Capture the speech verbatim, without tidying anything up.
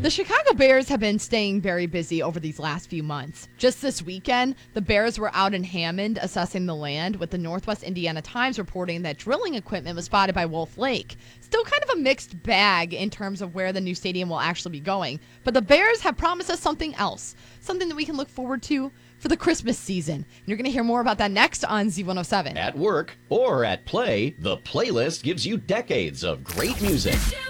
The Chicago Bears have been staying very busy over these last few months. Just this weekend, the Bears were out in Hammond assessing the land, with the Northwest Indiana Times reporting that drilling equipment was spotted by Wolf Lake. Still kind of a mixed bag in terms of where the new stadium will actually be going. But the Bears have promised us something else, something that we can look forward to for the Christmas season. You're going to hear more about that next on Z one oh seven. At work or at play, the playlist gives you decades of great music.